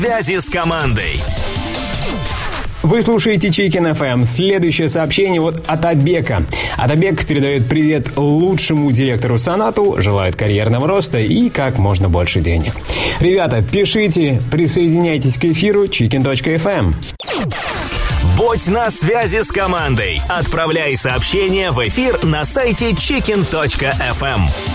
Связи с командой. Вы слушаете Chicken FM. Следующее сообщение от Абека. Атабек передает привет лучшему директору Санату, желает карьерного роста и как можно больше денег. Ребята, пишите, присоединяйтесь к эфиру chicken.fm. Будь на связи с командой. Отправляй сообщения в эфир на сайте chicken.fm.